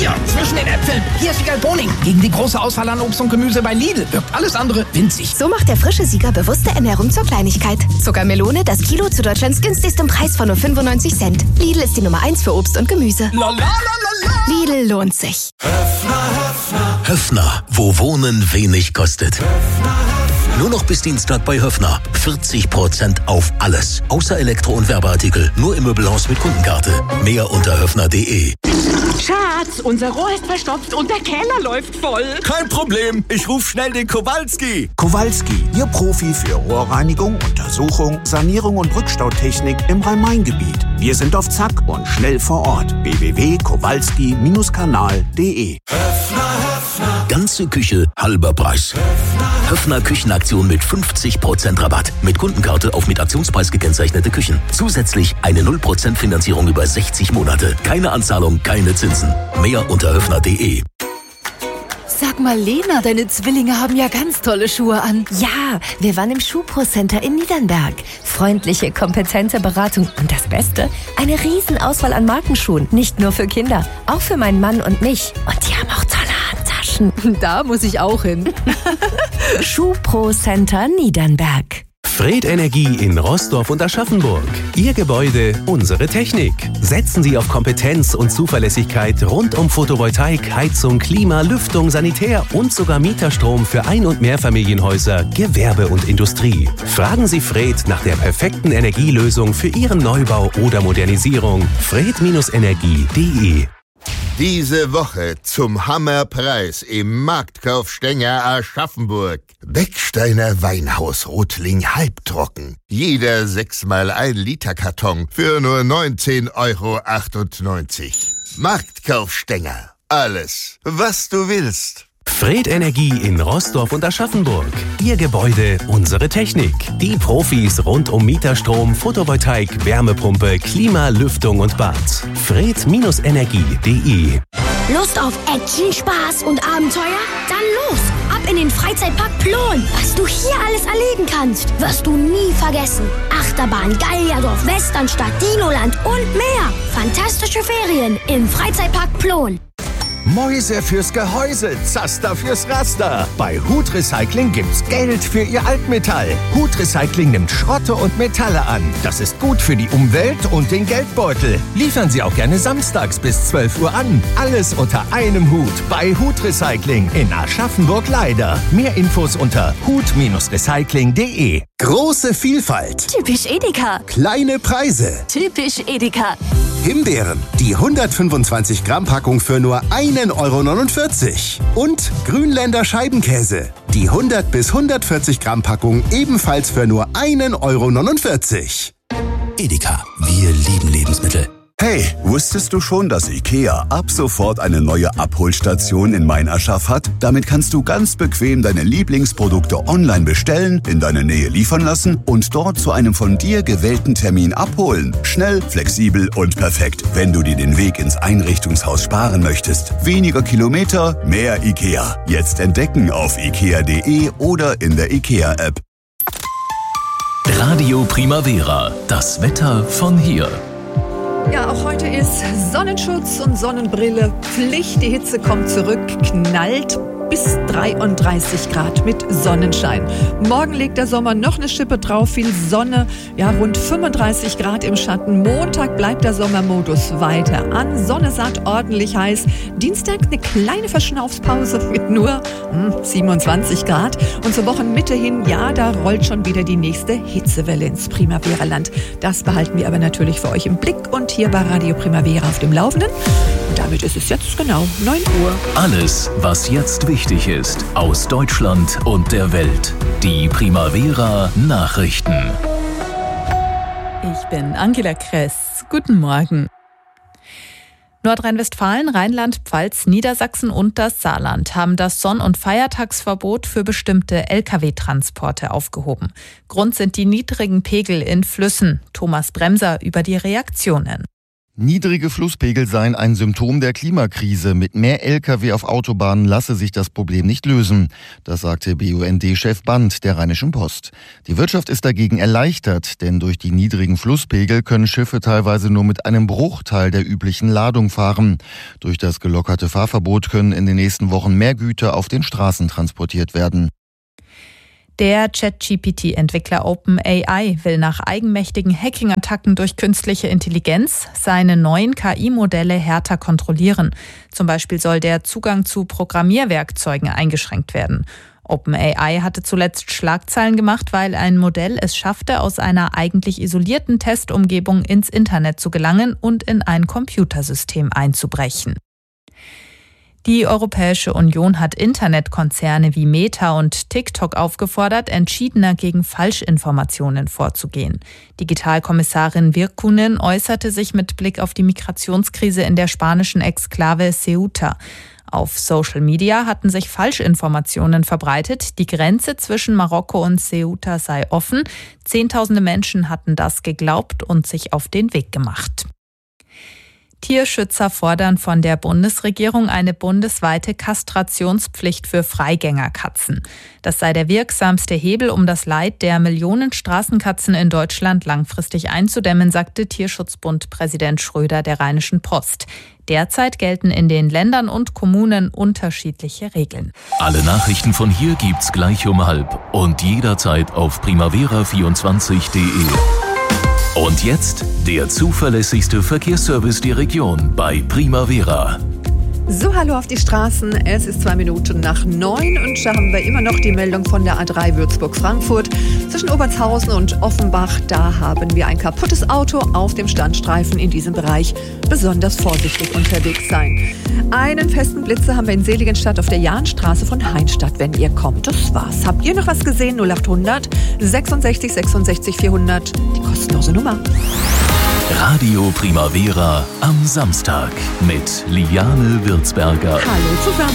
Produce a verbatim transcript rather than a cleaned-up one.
Hier, zwischen den Äpfeln. Hier ist Sieger Boning. Gegen die große Auswahl an Obst und Gemüse bei Lidl wirkt alles andere winzig. So macht der frische Sieger bewusste Ernährung zur Kleinigkeit. Zuckermelone, das Kilo zu Deutschlands günstigstem Preis von nur fünfundneunzig Cent. Lidl ist die Nummer eins für Obst und Gemüse. La, la, la, la, la. Lidl lohnt sich. Höfner, Höfner. Höfner, wo Wohnen wenig kostet. Höfner, Höfner. Nur noch bis Dienstag bei Höfner. vierzig Prozent auf alles. Außer Elektro- und Werbeartikel. Nur im Möbelhaus mit Kundenkarte. Mehr unter höfner punkt de. Schatz, unser Rohr ist verstopft und der Keller läuft voll. Kein Problem, ich rufe schnell den Kowalski. Kowalski, Ihr Profi für Rohrreinigung, Untersuchung, Sanierung und Rückstautechnik im Rhein-Main-Gebiet. Wir sind auf Zack und schnell vor Ort. w w w punkt kowalski kanal punkt de. Höfner, Höfner. Ganze Küche, halber Preis. Höfner, Höfner Küchenaktion mit fünfzig Prozent Rabatt. Mit Kundenkarte auf mit Aktionspreis gekennzeichnete Küchen. Zusätzlich eine null Prozent Finanzierung über sechzig Monate. Keine Anzahlung, keine Zinsen. Mehr unter höfner punkt de. Sag mal, Lena, deine Zwillinge haben ja ganz tolle Schuhe an. Ja, wir waren im Schuhpro-Center in Niedernberg. Freundliche, kompetente Beratung und das Beste, eine Riesenauswahl an Markenschuhen. Nicht nur für Kinder, auch für meinen Mann und mich. Und die haben auch tolle Handtaschen. Da muss ich auch hin. Schuhpro-Center Niedernberg. Fred Energie in Roßdorf und Aschaffenburg. Ihr Gebäude, unsere Technik. Setzen Sie auf Kompetenz und Zuverlässigkeit rund um Photovoltaik, Heizung, Klima, Lüftung, Sanitär und sogar Mieterstrom für Ein- und Mehrfamilienhäuser, Gewerbe und Industrie. Fragen Sie Fred nach der perfekten Energielösung für Ihren Neubau oder Modernisierung. fred Energie punkt de. Diese Woche zum Hammerpreis im Marktkauf Stenger Aschaffenburg. Becksteiner Weinhaus Rotling halbtrocken. Jeder sechs mal ein Liter Karton für nur neunzehn Euro achtundneunzig. Marktkauf Stenger. Alles, was du willst. Fred Energie in Roßdorf und Aschaffenburg. Ihr Gebäude, unsere Technik. Die Profis rund um Mieterstrom, Photovoltaik, Wärmepumpe, Klima, Lüftung und Bad. fred Energie punkt de. Lust auf Action, Spaß und Abenteuer? Dann los! Ab in den Freizeitpark Plon. Was du hier alles erleben kannst, wirst du nie vergessen. Achterbahn, Gallierdorf, Westernstadt, Dinoland und mehr. Fantastische Ferien im Freizeitpark Plon. Mäuse fürs Gehäuse, Zaster fürs Raster. Bei Hut Recycling gibt's Geld für Ihr Altmetall. Hut Recycling nimmt Schrotte und Metalle an. Das ist gut für die Umwelt und den Geldbeutel. Liefern Sie auch gerne samstags bis zwölf Uhr an. Alles unter einem Hut bei Hut Recycling in Aschaffenburg-Leider. Mehr Infos unter hut recycling punkt de. Große Vielfalt. Typisch Edeka. Kleine Preise. Typisch Edeka. Himbeeren, die hundertfünfundzwanzig Gramm Packung für nur einen Euro neunundvierzig. Und Grünländer Scheibenkäse, die hundert bis hundertvierzig Gramm Packung ebenfalls für nur einen Euro neunundvierzig. Edeka, wir lieben Lebensmittel. Hey, wusstest du schon, dass IKEA ab sofort eine neue Abholstation in Meinaschaf hat? Damit kannst du ganz bequem deine Lieblingsprodukte online bestellen, in deine Nähe liefern lassen und dort zu einem von dir gewählten Termin abholen. Schnell, flexibel und perfekt, wenn du dir den Weg ins Einrichtungshaus sparen möchtest. Weniger Kilometer, mehr IKEA. Jetzt entdecken auf ikea punkt de oder in der IKEA-App. Radio Primavera, das Wetter von hier. Ja, auch heute ist Sonnenschutz und Sonnenbrille Pflicht. Die Hitze kommt zurück, knallt bis dreiunddreißig Grad mit Sonnenschein. Morgen legt der Sommer noch eine Schippe drauf, viel Sonne, ja rund fünfunddreißig Grad im Schatten. Montag bleibt der Sommermodus weiter an, Sonne satt, ordentlich heiß. Dienstag eine kleine Verschnaufspause mit nur hm, siebenundzwanzig Grad. Und zur Wochenmitte hin, ja, da rollt schon wieder die nächste Hitzewelle ins Primavera-Land. Das behalten wir aber natürlich für euch im Blick und hier bei Radio Primavera auf dem Laufenden. Und damit ist es jetzt genau neun Uhr. Alles, was jetzt wichtig ist, aus Deutschland und der Welt. Die Primavera Nachrichten. Ich bin Angela Kress. Guten Morgen. Nordrhein-Westfalen, Rheinland-Pfalz, Niedersachsen und das Saarland haben das Sonn- und Feiertagsverbot für bestimmte L K W-Transporte aufgehoben. Grund sind die niedrigen Pegel in Flüssen. Thomas Bremser über die Reaktionen. Niedrige Flusspegel seien ein Symptom der Klimakrise. Mit mehr L K W auf Autobahnen lasse sich das Problem nicht lösen. Das sagte B U N D-Chef Band der Rheinischen Post. Die Wirtschaft ist dagegen erleichtert, denn durch die niedrigen Flusspegel können Schiffe teilweise nur mit einem Bruchteil der üblichen Ladung fahren. Durch das gelockerte Fahrverbot können in den nächsten Wochen mehr Güter auf den Straßen transportiert werden. Der ChatGP T-Entwickler OpenAI will nach eigenmächtigen Hacking-Attacken durch künstliche Intelligenz seine neuen K I-Modelle härter kontrollieren. Zum Beispiel soll der Zugang zu Programmierwerkzeugen eingeschränkt werden. OpenAI hatte zuletzt Schlagzeilen gemacht, weil ein Modell es schaffte, aus einer eigentlich isolierten Testumgebung ins Internet zu gelangen und in ein Computersystem einzubrechen. Die Europäische Union hat Internetkonzerne wie Meta und TikTok aufgefordert, entschiedener gegen Falschinformationen vorzugehen. Digitalkommissarin Virkkunen äußerte sich mit Blick auf die Migrationskrise in der spanischen Exklave Ceuta. Auf Social Media hatten sich Falschinformationen verbreitet, die Grenze zwischen Marokko und Ceuta sei offen. Zehntausende Menschen hatten das geglaubt und sich auf den Weg gemacht. Tierschützer fordern von der Bundesregierung eine bundesweite Kastrationspflicht für Freigängerkatzen. Das sei der wirksamste Hebel, um das Leid der Millionen Straßenkatzen in Deutschland langfristig einzudämmen, sagte Tierschutzbund-Präsident Schröder der Rheinischen Post. Derzeit gelten in den Ländern und Kommunen unterschiedliche Regeln. Alle Nachrichten von hier gibt's gleich um halb und jederzeit auf primavera vierundzwanzig punkt de. Und jetzt der zuverlässigste Verkehrsservice der Region bei Primavera. So, hallo auf die Straßen. Es ist zwei Minuten nach neun und da haben wir immer noch die Meldung von der A drei Würzburg-Frankfurt. Zwischen Obertshausen und Offenbach, da haben wir ein kaputtes Auto auf dem Standstreifen in diesem Bereich. Besonders vorsichtig unterwegs sein. Einen festen Blitzer haben wir in Seligenstadt auf der Jahnstraße von Heinstadt, wenn ihr kommt. Das war's. Habt ihr noch was gesehen? null achthundert sechsundsechzig sechsundsechzig vierhundert, die kostenlose Nummer. Radio Primavera am Samstag mit Liane Würzberger. Hallo zusammen.